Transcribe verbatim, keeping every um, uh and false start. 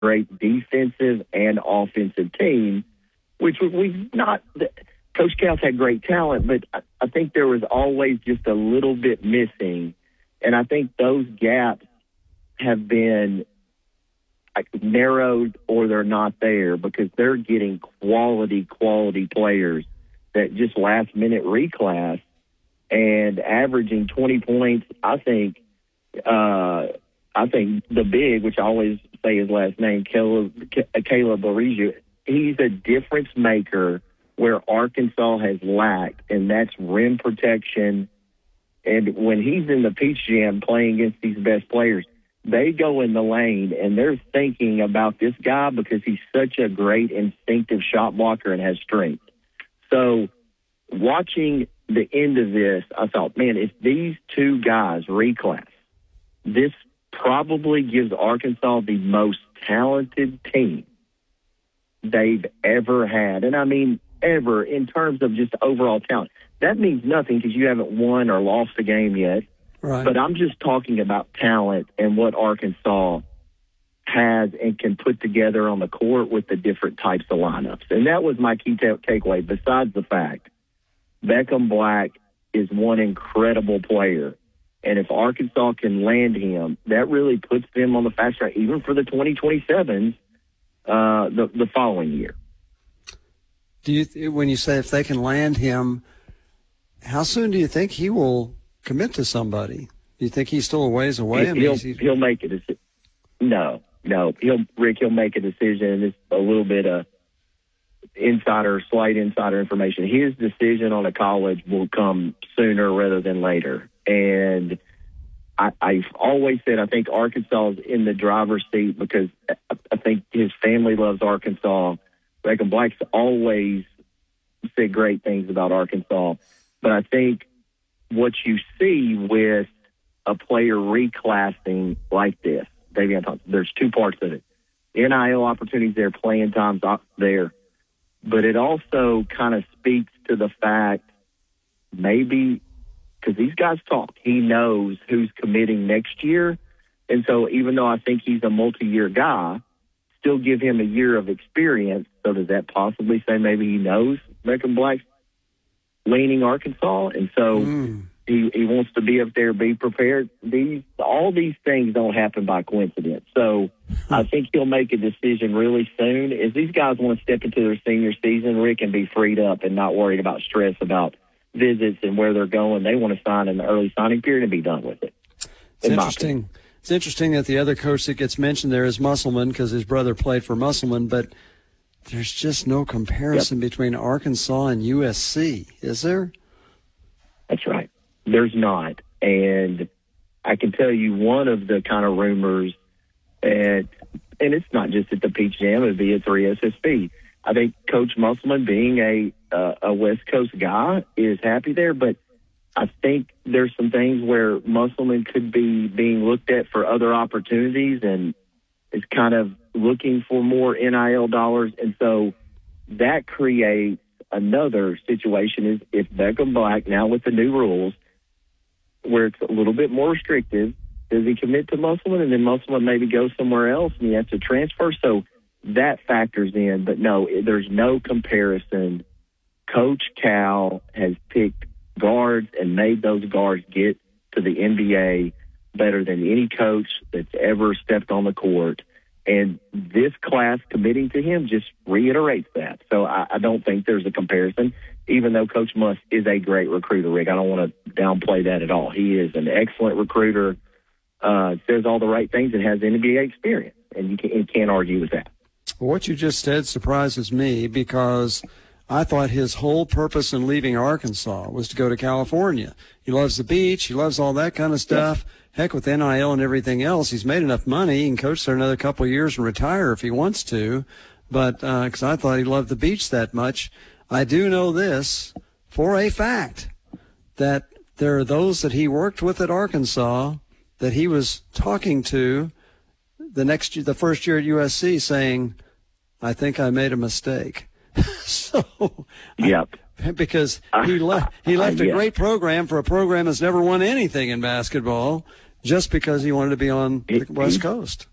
great defensive and offensive team, which we've not – Coach Cal's had great talent, but I, I think there was always just a little bit missing. And I think those gaps have been like, narrowed or they're not there because they're getting quality, quality players that just last-minute reclass and averaging twenty points. I think uh, I think the big, which I always say his last name, Caleb, Caleb Ariju, he's a difference maker where Arkansas has lacked, and that's rim protection. And when he's in the Peach Jam playing against these best players, they go in the lane, and they're thinking about this guy because he's such a great instinctive shot blocker and has strength. So watching the end of this, I thought, man, if these two guys reclass, this probably gives Arkansas the most talented team they've ever had. And I mean ever in terms of just overall talent. That means nothing because you haven't won or lost a game yet. Right. But I'm just talking about talent and what Arkansas has and can put together on the court with the different types of lineups. And that was my key ta- takeaway, besides the fact Beckham Black is one incredible player. And if Arkansas can land him, that really puts them on the fast track, even for the twenty twenty-sevens uh, the, the following year. Do you, when you say if they can land him, how soon do you think he will commit to somebody? Do you think he's still a ways away? I mean, he'll, he... he'll make a decision. No, no. He'll, Rick, he'll make a decision. It's a little bit of insider, slight insider information. His decision on a college will come sooner rather than later. And I, I've always said I think Arkansas is in the driver's seat because I think his family loves Arkansas. Beckham Black's always said great things about Arkansas. But I think what you see with a player reclassing like this, Davion Thompson, there's two parts of it. N I L opportunities there, playing times there. But it also kind of speaks to the fact maybe because these guys talk, he knows who's committing next year. And so even though I think he's a multi-year guy, still give him a year of experience. So does that possibly say maybe he knows Beckham Black's leaning Arkansas? And so mm. he, he wants to be up there, be prepared. These all these things don't happen by coincidence. So I think he'll make a decision really soon. As these guys want to step into their senior season, Rick, and be freed up and not worried about stress about visits and where they're going. They want to sign in the early signing period and be done with it. It's interesting. It's interesting that the other coach that gets mentioned there is Musselman because his brother played for Musselman, but there's just no comparison yep. between Arkansas and U S C, is there? That's right. There's not. And I can tell you one of the kind of rumors, and, and it's not just at the Peach Jam, it would be at three S S B. I think Coach Musselman, being a uh, a West Coast guy, is happy there, but I think there's some things where Musselman could be being looked at for other opportunities and is kind of looking for more N I L dollars. And so that creates another situation is if Beckham Black, now with the new rules, where it's a little bit more restrictive, does he commit to Musselman and then Musselman maybe go somewhere else and he has to transfer? So that factors in. But no, there's no comparison. Coach Cal has picked guards and made those guards get to the N B A better than any coach that's ever stepped on the court. And this class committing to him just reiterates that. So I, I don't think there's a comparison, even though Coach Muss is a great recruiter, Rick. I don't want to downplay that at all. He is an excellent recruiter, uh, says all the right things, and has N B A experience. And you, can, you can't argue with that. What you just said surprises me because I thought his whole purpose in leaving Arkansas was to go to California. He loves the beach. He loves all that kind of stuff. Yeah. Heck, with N I L and everything else, he's made enough money. He can coach there another couple of years and retire if he wants to. But because uh, I thought he loved the beach that much. I do know this for a fact, that there are those that he worked with at Arkansas that he was talking to the next year, the first year at U S C, saying, I think I made a mistake. so, yep. I, because he left, he left uh, yeah. a great program for a program that's never won anything in basketball just because he wanted to be on the it, West he, Coast.